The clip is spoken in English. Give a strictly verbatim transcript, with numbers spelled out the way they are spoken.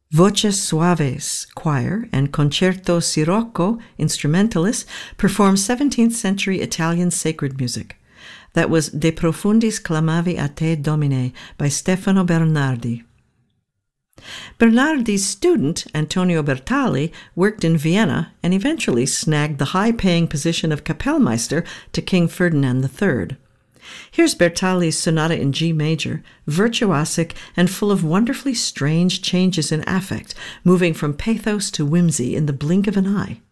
Voces Suaves Choir and Concerto Sirocco instrumentalists performed seventeenth century Italian sacred music. That was De Profundis Clamavi a Te Domine by Stefano Bernardi. Bernardi's student, Antonio Bertali, worked in Vienna and eventually snagged the high-paying position of Kapellmeister to King Ferdinand the Third. Here's Bertali's sonata in G major, virtuosic and full of wonderfully strange changes in affect, moving from pathos to whimsy in the blink of an eye.